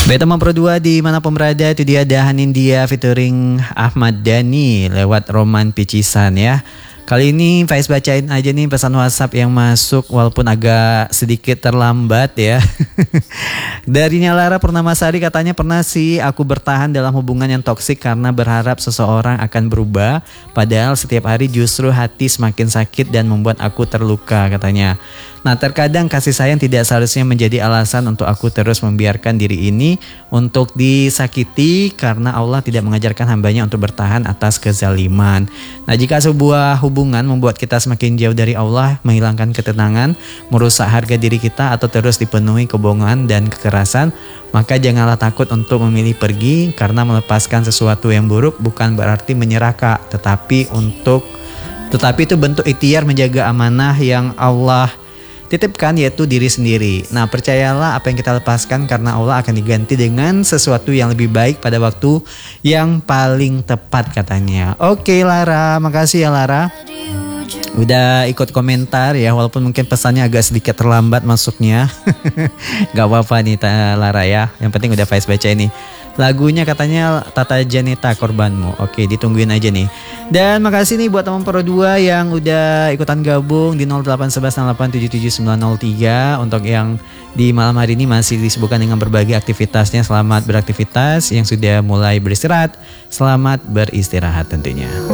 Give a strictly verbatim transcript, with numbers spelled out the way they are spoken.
Baik teman Pro dua dimanapun berada, itu dia Dahan India featuring Ahmad Dhani lewat Roman Picisan ya. Kali ini Faiz bacain aja nih pesan WhatsApp yang masuk walaupun agak sedikit terlambat ya. Dari Nyalara Purnamasari katanya, pernah sih aku bertahan dalam hubungan yang toksik karena berharap seseorang akan berubah. Padahal setiap hari justru hati semakin sakit dan membuat aku terluka katanya. Nah terkadang kasih sayang tidak seharusnya menjadi alasan untuk aku terus membiarkan diri ini untuk disakiti, karena Allah tidak mengajarkan hambanya untuk bertahan atas kezaliman. Nah jika sebuah hubungan membuat kita semakin jauh dari Allah, menghilangkan ketenangan, merusak harga diri kita, atau terus dipenuhi kebohongan dan kekerasan, maka janganlah takut untuk memilih pergi, karena melepaskan sesuatu yang buruk bukan berarti menyerah Kak, tetapi untuk tetapi itu bentuk ikhtiar menjaga amanah yang Allah titipkan, yaitu diri sendiri. Nah percayalah apa yang kita lepaskan karena Allah akan diganti dengan sesuatu yang lebih baik pada waktu yang paling tepat katanya. Oke Lara, makasih ya Lara udah ikut komentar ya, walaupun mungkin pesannya agak sedikit terlambat masuknya. Gak apa-apa nih Lara ya, yang penting udah Faiz baca ini. Lagunya katanya Tata Janeta Korbanmu. Oke, ditungguin aja nih. Dan makasih nih buat teman Pro dua yang udah ikutan gabung di nol delapan satu satu delapan tujuh tujuh sembilan nol tiga. Untuk yang di malam hari ini masih disibukkan dengan berbagai aktivitasnya, selamat beraktivitas. Yang sudah mulai beristirahat, selamat beristirahat tentunya.